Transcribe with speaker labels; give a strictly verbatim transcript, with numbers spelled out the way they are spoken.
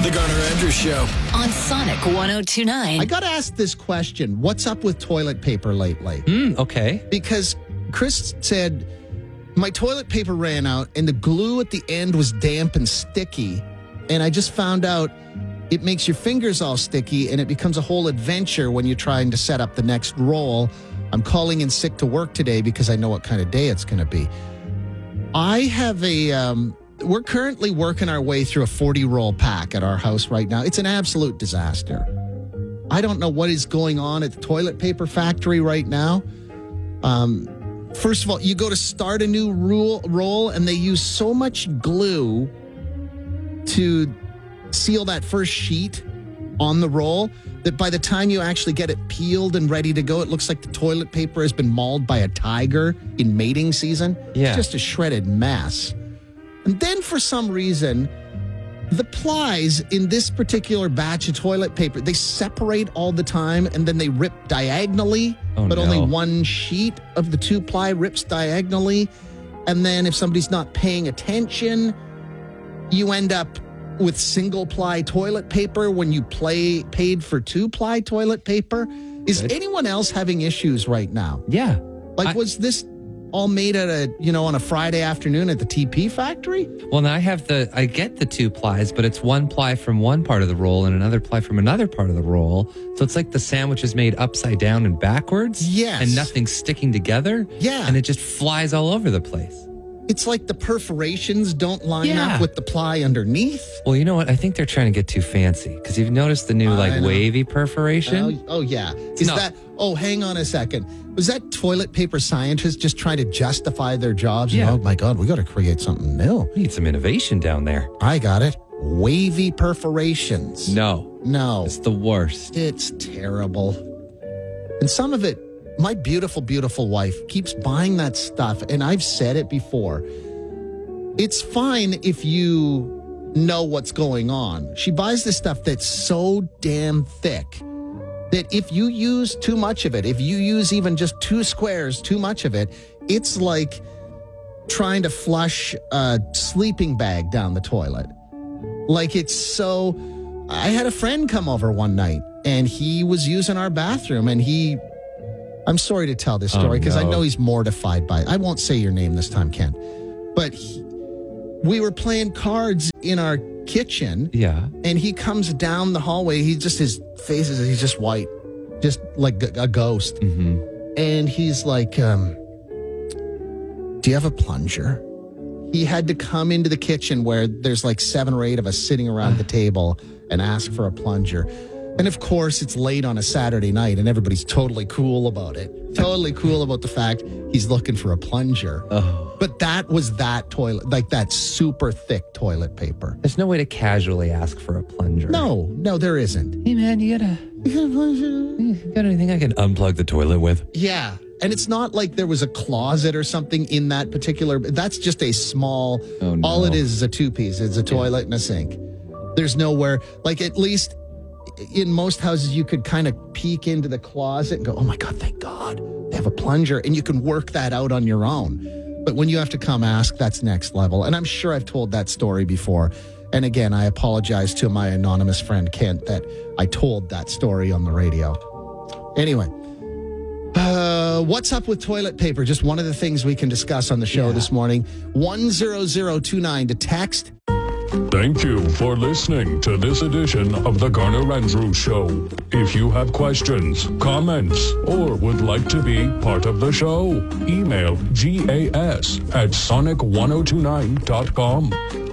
Speaker 1: The Garner Andrews Show
Speaker 2: on Sonic one oh two point nine.
Speaker 3: I got to ask this question. What's up with toilet paper lately?
Speaker 4: Mm, okay.
Speaker 3: Because Chris said, my toilet paper ran out and the glue at the end was damp and sticky. And I just found out it makes your fingers all sticky and it becomes a whole adventure when you're trying to set up the next roll. I'm calling in sick to work today because I know what kind of day it's going to be. I have a... Um, We're currently working our way through a forty-roll pack at our house right now. It's an absolute disaster. I don't know what is going on at the toilet paper factory right now. Um, first of all, you go to start a new roll, roll and they use so much glue to seal that first sheet on the roll that by the time you actually get it peeled and ready to go, it looks like the toilet paper has been mauled by a tiger in mating season.
Speaker 4: Yeah.
Speaker 3: It's just a shredded mess. And then for some reason, the plies in this particular batch of toilet paper, they separate all the time and then they rip diagonally,
Speaker 4: oh,
Speaker 3: but
Speaker 4: no.
Speaker 3: only one sheet of the two ply rips diagonally. And then if somebody's not paying attention, you end up with single ply toilet paper when you play paid for two ply toilet paper. Is
Speaker 4: Good.
Speaker 3: anyone else having issues right now?
Speaker 4: Yeah.
Speaker 3: Like,
Speaker 4: I-
Speaker 3: was this all made at a, you know, on a Friday afternoon at the T P factory?
Speaker 4: Well, now I have the, I get the two plies, but it's one ply from one part of the roll and another ply from another part of the roll. So it's like the sandwich is made upside down and backwards.
Speaker 3: Yes.
Speaker 4: And nothing's sticking together.
Speaker 3: Yeah.
Speaker 4: And it just flies all over the place.
Speaker 3: It's like the perforations don't line
Speaker 4: Yeah.
Speaker 3: up with the ply underneath.
Speaker 4: Well, you know what? I think they're trying to get too fancy because you've noticed the new
Speaker 3: I
Speaker 4: like
Speaker 3: know.
Speaker 4: wavy perforation.
Speaker 3: Oh, oh yeah. Is
Speaker 4: not-
Speaker 3: that, oh, hang on a second. Was that toilet paper scientists just trying to justify their jobs?
Speaker 4: Yeah.
Speaker 3: Oh my God, we got to create something new.
Speaker 4: We need some innovation down there.
Speaker 3: I got it. Wavy perforations.
Speaker 4: No,
Speaker 3: No.
Speaker 4: it's the worst.
Speaker 3: It's terrible. And some of it, my beautiful, beautiful wife keeps buying that stuff. And I've said it before. It's fine if you know what's going on. She buys this stuff that's so damn thick that if you use too much of it, if you use even just two squares too much of it, it's like trying to flush a sleeping bag down the toilet. Like it's so... I had a friend come over one night and he was using our bathroom and he... I'm sorry to tell this story because
Speaker 4: Oh, no.
Speaker 3: I know he's mortified by it. I won't say your name this time, Ken. But he, we were playing cards in our kitchen
Speaker 4: Yeah.
Speaker 3: and he comes down the hallway. He just, his face is, he's just white, just like a, a ghost.
Speaker 4: Mm-hmm.
Speaker 3: And he's like, um, do you have a plunger? He had to come into the kitchen where there's like seven or eight of us sitting around the table and ask for a plunger. And of course, it's late on a Saturday night and everybody's totally cool about it. Totally cool about the fact he's looking for a plunger.
Speaker 4: Oh.
Speaker 3: But that was that toilet, like that super thick toilet paper.
Speaker 4: There's no way to casually ask for a plunger.
Speaker 3: No, no, there isn't.
Speaker 4: Hey, man, you gotta,
Speaker 3: You got a plunger?
Speaker 4: you got anything I can unplug the toilet with?
Speaker 3: Yeah. And it's not like there was a closet or something in that particular, that's just a small,
Speaker 4: Oh, no.
Speaker 3: all it is is a two-piece. It's a toilet and a sink. There's nowhere, like at least in most houses, you could kind of peek into the closet and go, oh my God, thank God they have a plunger. And you can work that out on your own. But when you have to come ask, that's next level. And I'm sure I've told that story before. And again, I apologize to my anonymous friend, Kent, that I told that story on the radio. Anyway, uh, what's up with toilet paper? Just one of the things we can discuss on the show
Speaker 4: Yeah.
Speaker 3: this morning. one zero zero two nine to text.
Speaker 5: Thank you for listening to this edition of the Garner Andrews Show. If you have questions, comments, or would like to be part of the show, email gas at sonic ten twenty-nine dot com.